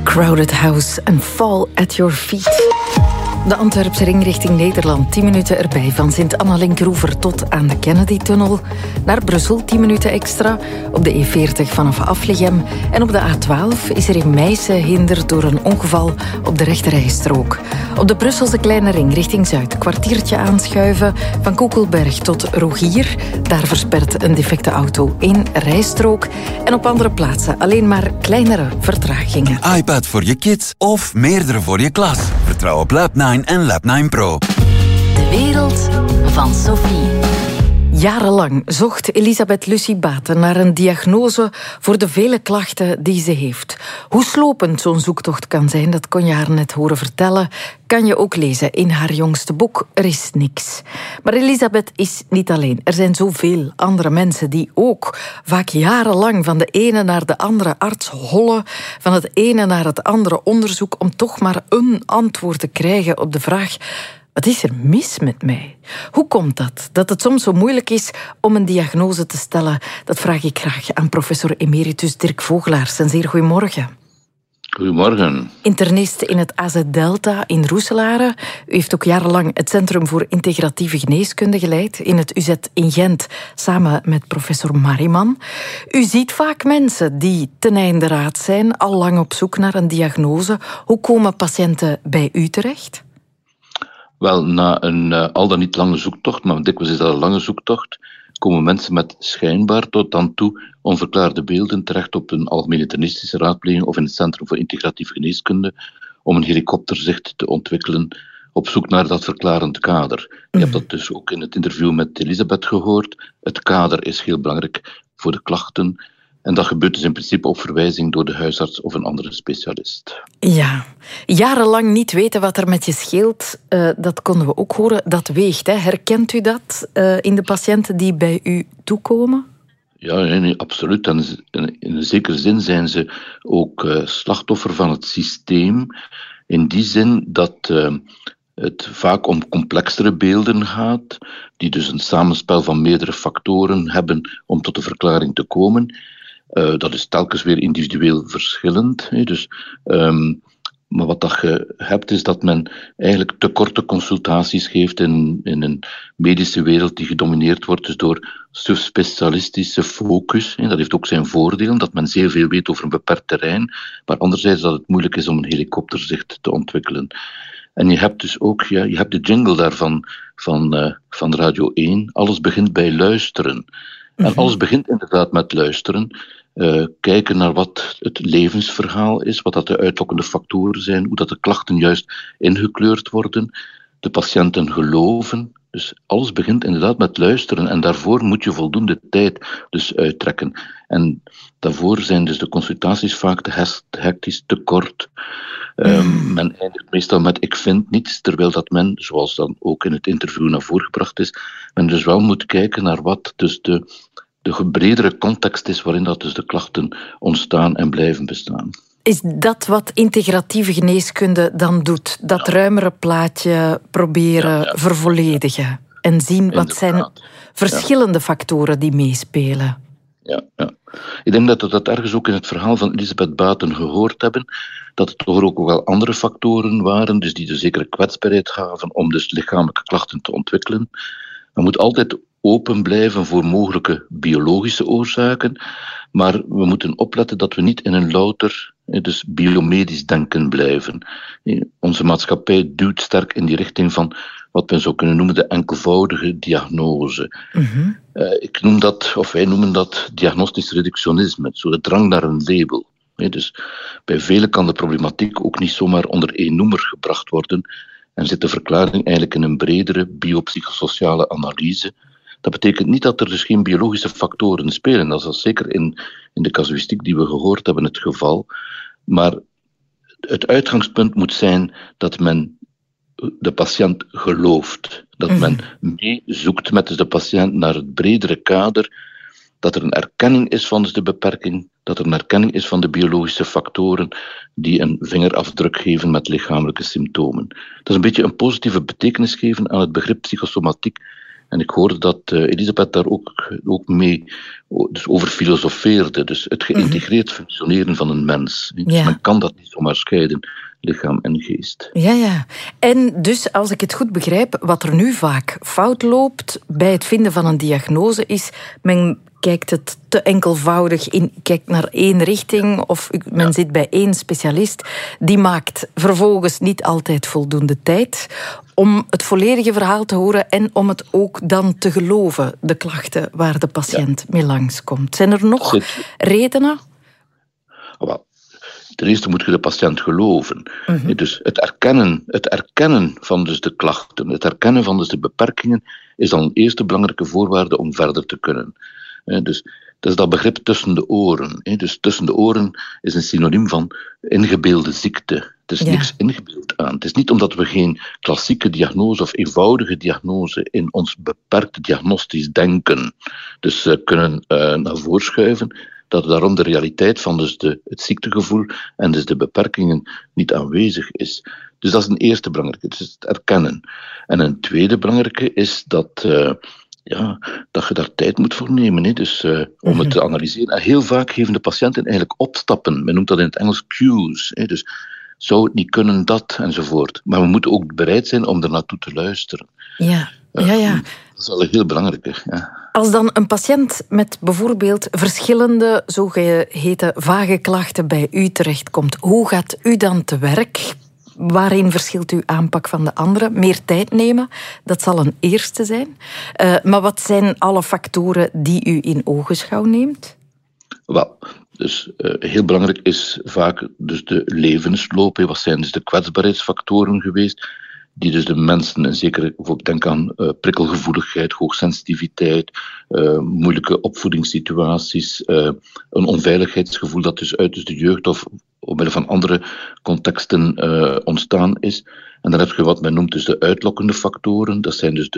Crowded House en Fall at Your Feet. De Antwerpse ring richting Nederland, 10 minuten erbij. Van Sint-Annalink-Roever tot aan de Kennedy-tunnel. Naar Brussel, 10 minuten extra. Op de E40 vanaf Afligem. En op de A12 is er in Meissen hinder door een ongeval op de rechterrijstrook. Op de Brusselse kleine ring richting Zuid, kwartiertje aanschuiven. Van Koekelberg tot Rogier. Daar verspert een defecte auto 1 rijstrook. En op andere plaatsen alleen maar kleinere vertragingen. iPad voor je kids of meerdere voor je klas. Vertrouw op Lab9 en Lab9 Pro. De wereld van Sophie. Jarenlang zocht Elisabeth Lucie Baten naar een diagnose voor de vele klachten die ze heeft. Hoe slopend zo'n zoektocht kan zijn, dat kon je haar net horen vertellen, kan je ook lezen in haar jongste boek Er is niks. Maar Elisabeth is niet alleen. Er zijn zoveel andere mensen die ook vaak jarenlang van de ene naar de andere arts hollen, van het ene naar het andere onderzoek om toch maar een antwoord te krijgen op de vraag: wat is er mis met mij? Hoe komt dat? Dat het soms zo moeilijk is om een diagnose te stellen? Dat vraag ik graag aan professor emeritus Dirk Vogelaars. Een zeer goedemorgen. Goedemorgen. Internist in het AZ Delta in Roeselare. U heeft ook jarenlang het Centrum voor Integratieve Geneeskunde geleid in het UZ in Gent, samen met professor Mariman. U ziet vaak mensen die ten einde raad zijn, al lang op zoek naar een diagnose. Hoe komen patiënten bij u terecht? Wel, na een al dan niet lange zoektocht, maar dikwijls is dat een lange zoektocht, komen mensen met schijnbaar tot dan toe onverklaarde beelden terecht op een algemene internistische raadpleging of in het Centrum voor Integratieve Geneeskunde om een helikopterzicht te ontwikkelen op zoek naar dat verklarend kader. Je hebt dat dus ook in het interview met Elisabeth gehoord. Het kader is heel belangrijk voor de klachten. En dat gebeurt dus in principe op verwijzing door de huisarts of een andere specialist. Ja, jarenlang niet weten wat er met je scheelt, dat konden we ook horen. Dat weegt, hè. Herkent u dat in de patiënten die bij u toekomen? Ja, nee, absoluut. En in een zekere zin zijn ze ook slachtoffer van het systeem. In die zin dat het vaak om complexere beelden gaat, die dus een samenspel van meerdere factoren hebben om tot de verklaring te komen. Dat is telkens weer individueel verschillend. Dus, maar wat je hebt is dat men eigenlijk te korte consultaties geeft in een medische wereld die gedomineerd wordt dus door subspecialistische focus. Dat heeft ook zijn voordelen, dat men zeer veel weet over een beperkt terrein, maar anderzijds dat het moeilijk is om een helikopterzicht te ontwikkelen. En je hebt dus ook je hebt de jingle daarvan van Radio 1. Alles begint bij luisteren. En alles begint inderdaad met luisteren. Kijken naar wat het levensverhaal is, wat dat de uitlokkende factoren zijn, hoe dat de klachten juist ingekleurd worden, de patiënten geloven. Dus alles begint inderdaad met luisteren en daarvoor moet je voldoende tijd dus uittrekken. En daarvoor zijn dus de consultaties vaak te hectisch, te kort. Men eindigt meestal met ik vind niets, terwijl dat men, zoals dan ook in het interview naar voren gebracht is, men dus wel moet kijken naar wat dus de bredere context is waarin dat dus de klachten ontstaan en blijven bestaan. Is dat wat integratieve geneeskunde dan doet? Dat ruimere plaatje proberen vervolledigen en zien wat zijn verschillende factoren die meespelen? Ja. Ik denk dat we dat ergens ook in het verhaal van Elisabeth Baten gehoord hebben, dat het toch ook wel andere factoren waren, dus die de zekere kwetsbaarheid gaven om dus lichamelijke klachten te ontwikkelen. Men moet altijd open blijven voor mogelijke biologische oorzaken, maar we moeten opletten dat we niet in een louter, dus biomedisch denken blijven. Onze maatschappij duwt sterk in die richting van wat men zou kunnen noemen de enkelvoudige diagnose. Ik noem dat, of wij noemen dat diagnostisch reductionisme, zo de drang naar een label. Dus bij velen kan de problematiek ook niet zomaar onder één noemer gebracht worden en zit de verklaring eigenlijk in een bredere biopsychosociale analyse. Dat betekent niet dat er dus geen biologische factoren spelen. Dat is zeker in de casuïstiek die we gehoord hebben het geval. Maar het uitgangspunt moet zijn dat men de patiënt gelooft. Dat men meezoekt met de patiënt naar het bredere kader. Dat er een erkenning is van de beperking. Dat er een erkenning is van de biologische factoren die een vingerafdruk geven met lichamelijke symptomen. Dat is een beetje een positieve betekenis geven aan het begrip psychosomatiek. En ik hoorde dat Elisabeth daar ook mee dus over filosofeerde. Dus het geïntegreerd functioneren van een mens. Dus men kan dat niet zomaar scheiden, lichaam en geest. Ja. En dus, als ik het goed begrijp, wat er nu vaak fout loopt bij het vinden van een diagnose is, men kijkt het te enkelvoudig in, kijkt naar één richting of men zit bij één specialist. Die maakt vervolgens niet altijd voldoende tijd om het volledige verhaal te horen en om het ook dan te geloven, de klachten waar de patiënt mee langskomt. Zijn er nog redenen? Wel, ten eerste moet je de patiënt geloven. Dus het erkennen van dus de klachten, het erkennen van dus de beperkingen, is dan een eerste belangrijke voorwaarde om verder te kunnen. Dus dat is dat begrip tussen de oren. Dus tussen de oren is een synoniem van ingebeelde ziekte. Er is niks ingebeeld aan. Het is niet omdat we geen klassieke diagnose of eenvoudige diagnose in ons beperkte diagnostisch denken dus kunnen naar voren schuiven, dat daarom de realiteit van dus het ziektegevoel en dus de beperkingen niet aanwezig is. Dus dat is een eerste belangrijke, dus het erkennen. En een tweede belangrijke is dat je daar tijd moet voor nemen. Dus om het te analyseren. En heel vaak geven de patiënten eigenlijk opstappen. Men noemt dat in het Engels cues. Dus zou het niet kunnen, dat, enzovoort. Maar we moeten ook bereid zijn om er naartoe te luisteren. Ja. Dat is wel heel belangrijk. Ja. Als dan een patiënt met bijvoorbeeld verschillende zogeheten vage klachten bij u terechtkomt, hoe gaat u dan te werk? Waarin verschilt uw aanpak van de andere? Meer tijd nemen, dat zal een eerste zijn. Maar wat zijn alle factoren die u in ogenschouw neemt? Wel, dus heel belangrijk is vaak dus de levensloop. Wat zijn dus de kwetsbaarheidsfactoren geweest die dus de mensen, en zeker bijvoorbeeld denk aan prikkelgevoeligheid, hoogsensitiviteit, moeilijke opvoedingssituaties, een onveiligheidsgevoel dat dus uit dus de jeugd of omwille van andere contexten ontstaan is. En dan heb je wat men noemt dus de uitlokkende factoren. Dat zijn dus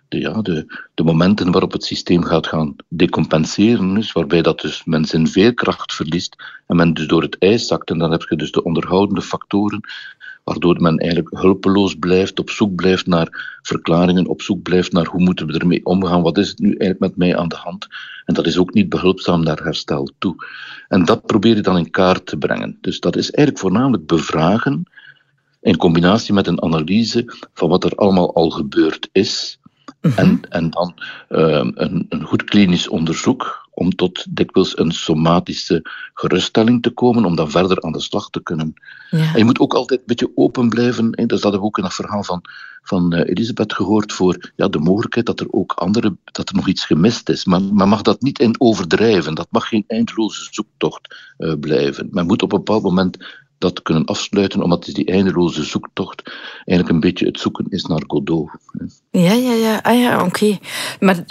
de momenten waarop het systeem gaat gaan decompenseren, dus waarbij dat dus men zijn veerkracht verliest en men dus door het ijs zakt. En dan heb je dus de onderhoudende factoren, waardoor men eigenlijk hulpeloos blijft, op zoek blijft naar verklaringen, op zoek blijft naar hoe moeten we ermee omgaan, wat is het nu eigenlijk met mij aan de hand. En dat is ook niet behulpzaam naar herstel toe. En dat probeer je dan in kaart te brengen. Dus dat is eigenlijk voornamelijk bevragen, in combinatie met een analyse van wat er allemaal al gebeurd is. En dan een goed klinisch onderzoek om tot dikwijls een somatische geruststelling te komen, om dan verder aan de slag te kunnen. Ja. En je moet ook altijd een beetje open blijven. Dus dat hebben we ook in het verhaal van Elisabeth gehoord, voor de mogelijkheid dat er ook dat er nog iets gemist is. Maar men mag dat niet in overdrijven. Dat mag geen eindeloze zoektocht blijven. Men moet op een bepaald moment dat kunnen afsluiten, omdat die eindeloze zoektocht eigenlijk een beetje het zoeken is naar Godot. Ja, oké. Maar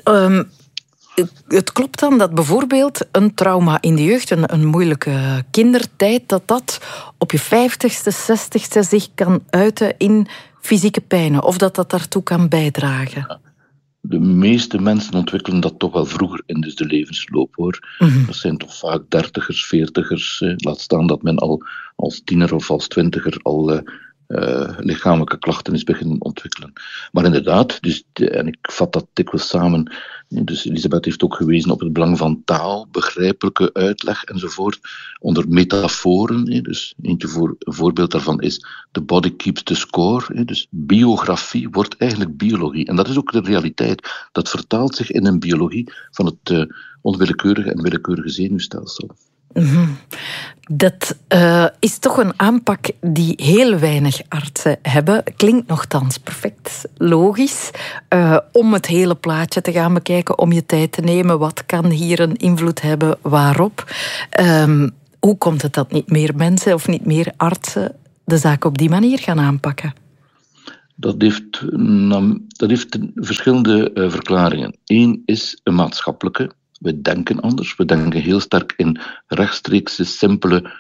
het klopt dan dat bijvoorbeeld een trauma in de jeugd, een moeilijke kindertijd, dat op je 50ste, 60ste zich kan uiten in fysieke pijnen, of dat daartoe kan bijdragen? Ja. De meeste mensen ontwikkelen dat toch wel vroeger in dus de levensloop, hoor. Dat zijn toch vaak 30ers, 40ers. Laat staan dat men al als tiener of als 20er al lichamelijke klachten is beginnen ontwikkelen. Maar inderdaad, en ik vat dat dikwijls samen, dus Elisabeth heeft ook gewezen op het belang van taal, begrijpelijke uitleg enzovoort, onder metaforen. Dus een voorbeeld daarvan is The Body Keeps the Score. Dus biografie wordt eigenlijk biologie. En dat is ook de realiteit. Dat vertaalt zich in een biologie van het onwillekeurige en willekeurige zenuwstelsel. Dat is toch een aanpak die heel weinig artsen hebben. Klinkt nogthans perfect logisch. Om het hele plaatje te gaan bekijken, om je tijd te nemen. Wat kan hier een invloed hebben, waarop? Hoe komt het dat niet meer mensen of niet meer artsen de zaak op die manier gaan aanpakken? Dat heeft verschillende verklaringen. Eén is een maatschappelijke. We denken anders. We denken heel sterk in rechtstreekse, simpele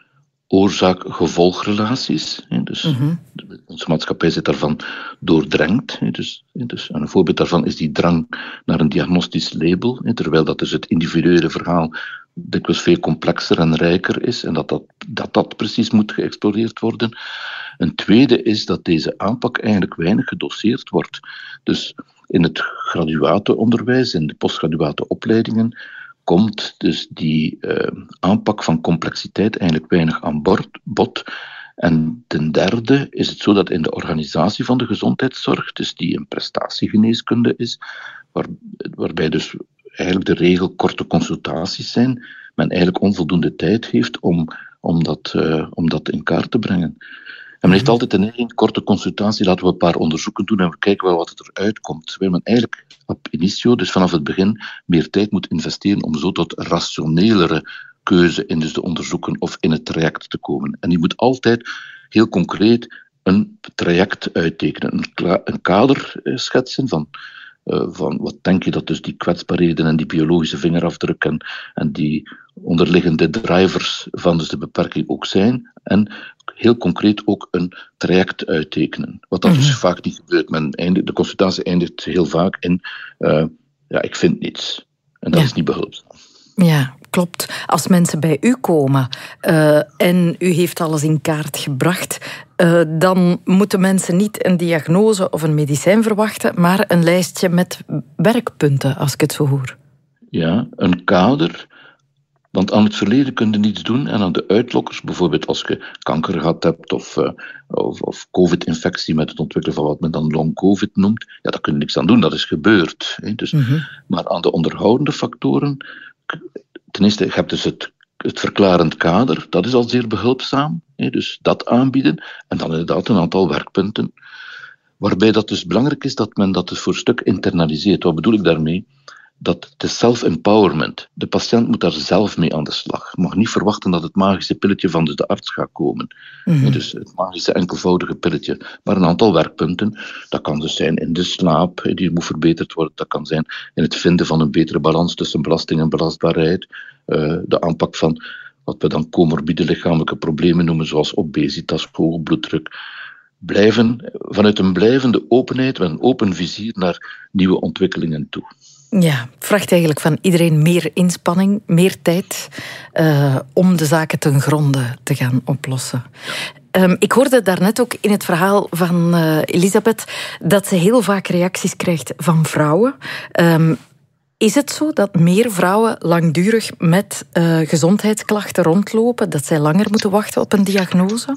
oorzaak-gevolgrelaties. Dus onze maatschappij zit daarvan doordrenkt. Dus een voorbeeld daarvan is die drang naar een diagnostisch label. Terwijl dat dus het individuele verhaal dikwijls veel complexer en rijker is. En dat precies moet geëxploreerd worden. Een tweede is dat deze aanpak eigenlijk weinig gedoseerd wordt. Dus in het graduatenonderwijs, in de postgraduate opleidingen, komt dus die aanpak van complexiteit eigenlijk weinig aan bod. En ten derde is het zo dat in de organisatie van de gezondheidszorg, dus die een prestatiegeneeskunde is, waarbij dus eigenlijk de regel korte consultaties zijn, men eigenlijk onvoldoende tijd heeft om dat in kaart te brengen. En men heeft altijd een eigen korte consultatie, laten we een paar onderzoeken doen en we kijken wel wat er uitkomt. Terwijl men eigenlijk op initio, dus vanaf het begin, meer tijd moet investeren om zo tot rationelere keuze in dus de onderzoeken of in het traject te komen. En die moet altijd heel concreet een traject uittekenen, een kader schetsen van wat denk je dat dus die kwetsbaarheden en die biologische vingerafdruk en die onderliggende drivers van dus de beperking ook zijn. En heel concreet ook een traject uittekenen. Wat dat dus vaak niet gebeurt. De consultatie eindigt heel vaak in ik vind niets. En dat is niet behulpzaam. Ja, klopt. Als mensen bij u komen en u heeft alles in kaart gebracht, dan moeten mensen niet een diagnose of een medicijn verwachten, maar een lijstje met werkpunten, als ik het zo hoor. Ja, een kader. Want aan het verleden kun je niets doen en aan de uitlokkers, bijvoorbeeld als je kanker gehad hebt of covid-infectie met het ontwikkelen van wat men dan long-covid noemt, ja, daar kun je niks aan doen, dat is gebeurd. Hè. Dus, maar aan de onderhoudende factoren, ten eerste, je hebt dus het verklarend kader, dat is al zeer behulpzaam, hè, dus dat aanbieden, en dan inderdaad een aantal werkpunten, waarbij dat dus belangrijk is dat men dat dus voor een stuk internaliseert. Wat bedoel ik daarmee? Dat de self-empowerment, de patiënt moet daar zelf mee aan de slag. Je mag niet verwachten dat het magische pilletje van de arts gaat komen. Dus het magische enkelvoudige pilletje. Maar een aantal werkpunten, dat kan dus zijn in de slaap, die moet verbeterd worden. Dat kan zijn in het vinden van een betere balans tussen belasting en belastbaarheid. De aanpak van wat we dan comorbide lichamelijke problemen noemen, zoals obesitas, hoge bloeddruk. Vanuit een blijvende openheid, met een open vizier naar nieuwe ontwikkelingen toe. Ja, het vraagt eigenlijk van iedereen meer inspanning, meer tijd om de zaken ten gronde te gaan oplossen. Ik hoorde daarnet ook in het verhaal van Elisabeth dat ze heel vaak reacties krijgt van vrouwen. Is het zo dat meer vrouwen langdurig met gezondheidsklachten rondlopen, dat zij langer moeten wachten op een diagnose?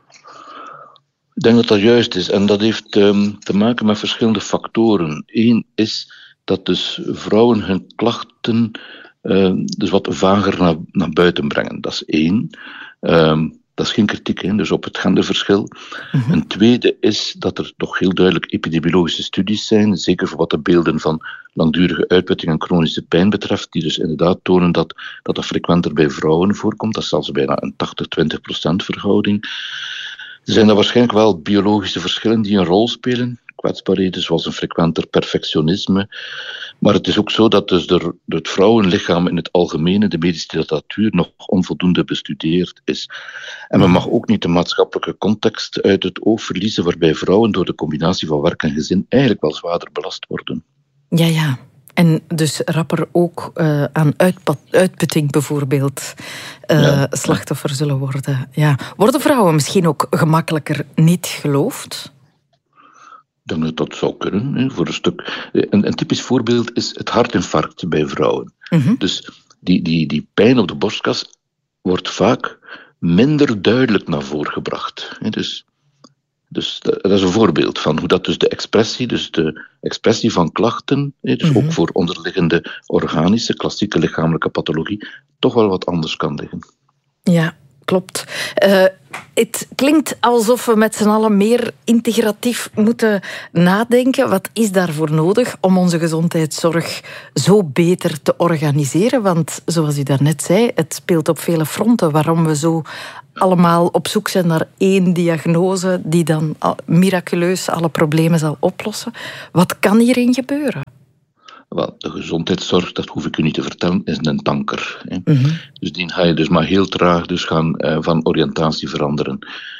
Ik denk dat dat juist is en dat heeft te maken met verschillende factoren. Eén is dat dus vrouwen hun klachten dus wat vager naar buiten brengen. Dat is één. Dat is geen kritiek, hè, dus op het genderverschil. Een tweede is dat er toch heel duidelijk epidemiologische studies zijn, zeker voor wat de beelden van langdurige uitputting en chronische pijn betreft, die dus inderdaad tonen dat dat frequenter bij vrouwen voorkomt. Dat is zelfs bijna een 80-20% verhouding. Er zijn er waarschijnlijk wel biologische verschillen die een rol spelen. Kwetsbaarheden zoals een frequenter perfectionisme. Maar het is ook zo dat dus het vrouwenlichaam in het algemeen, de medische literatuur, nog onvoldoende bestudeerd is. En men mag ook niet de maatschappelijke context uit het oog verliezen, waarbij vrouwen door de combinatie van werk en gezin eigenlijk wel zwaarder belast worden. Ja. En dus rapper ook aan uitputting bijvoorbeeld slachtoffer zullen worden. Ja. Worden vrouwen misschien ook gemakkelijker niet geloofd? Ik denk dat dat zou kunnen, hè, voor een stuk. Een typisch voorbeeld is het hartinfarct bij vrouwen. Dus die pijn op de borstkas wordt vaak minder duidelijk naar voren gebracht. Hè. Dus dat is een voorbeeld van hoe dat dus de expressie van klachten, dus ook voor onderliggende organische, klassieke lichamelijke pathologie, toch wel wat anders kan liggen. Ja, klopt. Het klinkt alsof we met z'n allen meer integratief moeten nadenken. Wat is daarvoor nodig om onze gezondheidszorg zo beter te organiseren? Want zoals u daarnet zei, het speelt op vele fronten. Waarom we zo allemaal op zoek zijn naar één diagnose die dan miraculeus alle problemen zal oplossen. Wat kan hierin gebeuren? Wel, de gezondheidszorg, dat hoef ik u niet te vertellen, is een tanker. Hè. Dus die ga je dus maar heel traag dus gaan van oriëntatie veranderen.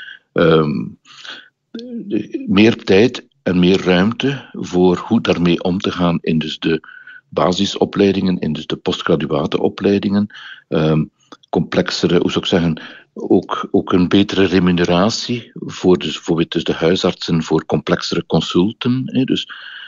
Meer tijd en meer ruimte voor hoe daarmee om te gaan in dus de basisopleidingen, in dus de postgraduate opleidingen. Complexere, hoe zou ik zeggen, ook een betere remuneratie voor dus bijvoorbeeld dus de huisartsen voor complexere consulten. Hè. Dus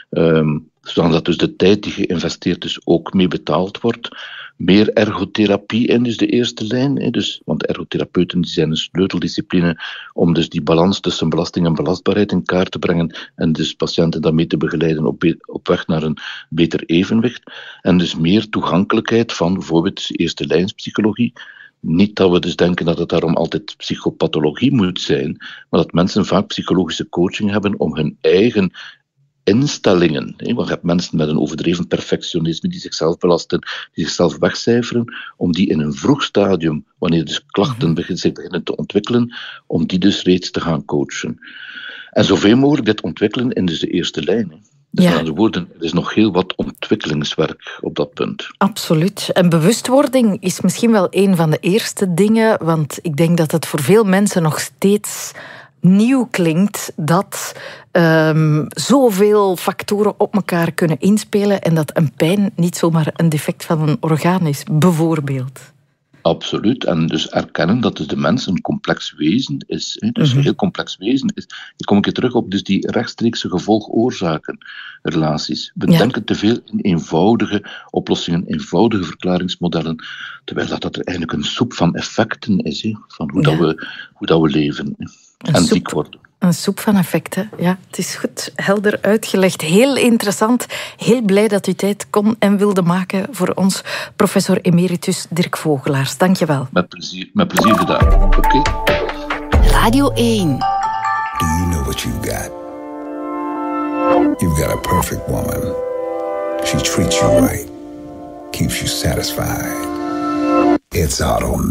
zodat dus de tijd die geïnvesteerd is ook mee betaald wordt. Meer ergotherapie in dus de eerste lijn. Dus, want ergotherapeuten die zijn een sleuteldiscipline om dus die balans tussen belasting en belastbaarheid in kaart te brengen en dus patiënten daarmee te begeleiden op weg naar een beter evenwicht. En dus meer toegankelijkheid van bijvoorbeeld eerste lijnspsychologie. Niet dat we dus denken dat het daarom altijd psychopathologie moet zijn, maar dat mensen vaak psychologische coaching hebben om hun eigen instellingen. Want je hebt mensen met een overdreven perfectionisme die zichzelf belasten, die zichzelf wegcijferen, om die in een vroeg stadium, wanneer dus klachten zich beginnen te ontwikkelen, om die dus reeds te gaan coachen. En zoveel mogelijk dit ontwikkelen in dus de eerste lijn. Dus met andere woorden, er is nog heel wat ontwikkelingswerk op dat punt. Absoluut. En bewustwording is misschien wel een van de eerste dingen, want ik denk dat het voor veel mensen nog steeds nieuw klinkt dat zoveel factoren op elkaar kunnen inspelen en dat een pijn niet zomaar een defect van een orgaan is, bijvoorbeeld. Absoluut. En dus erkennen dat dus de mens een complex wezen is. Dus een heel complex wezen is. Ik kom een keer terug op dus die rechtstreekse gevolg-oorzaken-relaties. We denken te veel in eenvoudige oplossingen, eenvoudige verklaringsmodellen, terwijl dat er eigenlijk een soep van effecten is, van hoe dat we leven en ziek worden. Een soep van effecten, ja. Het is goed helder uitgelegd. Heel interessant. Heel blij dat u tijd kon en wilde maken voor ons, professor emeritus Dirk Vogelaars. Dank je wel. Met plezier gedaan. Oké. Radio 1. Do you know what you've got? You've got a perfect woman. She treats you right. Keeps you satisfied. It's automatic.